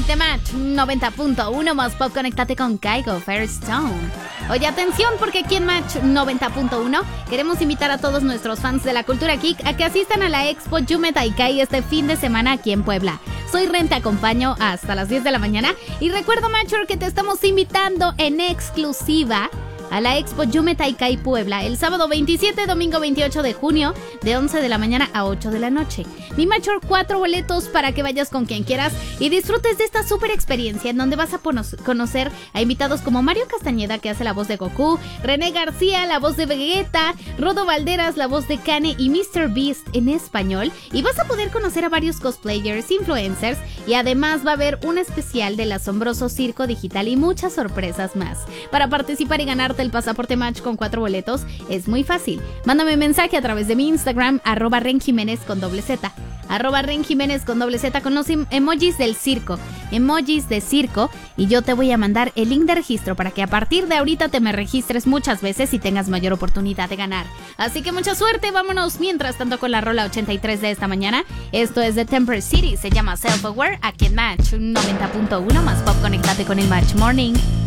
The Match 90.1 más pop, conéctate con Kygo Firestone. Oye, atención, porque aquí en Match 90.1 queremos invitar a todos nuestros fans de la cultura geek a que asistan a la Expo Yume Taikai este fin de semana aquí en Puebla. Soy Ren, te acompaño hasta las 10 de la mañana y recuerda, Matcher, que te estamos invitando en exclusiva a la Expo Yume Taikai Puebla el sábado 27, domingo 28 de junio, de 11 de la mañana a 8 de la noche. Mi Matcher, 4 boletos para que vayas con quien quieras y disfrutes de esta super experiencia en donde vas a conocer a invitados como Mario Castañeda, que hace la voz de Goku, René García, la voz de Vegeta, Rodo Valderas, la voz de Kane y Mr. Beast en español, y vas a poder conocer a varios cosplayers, influencers, y además va a haber un especial del asombroso circo digital y muchas sorpresas más. Para participar y ganarte el pasaporte Match con 4 boletos es muy fácil. Mándame mensaje a través de mi Instagram, @renjimenez con doble Z, @renjimenez con doble Z, con los emojis del circo, emojis de circo, y yo te voy a mandar el link de registro para que a partir de ahorita te me registres muchas veces y tengas mayor oportunidad de ganar. Así que mucha suerte, vámonos mientras tanto con la rola 83 de esta mañana. Esto es de Temper City, se llama Self Aware, aquí en Match 90.1 más pop, conéctate con el Match Morning.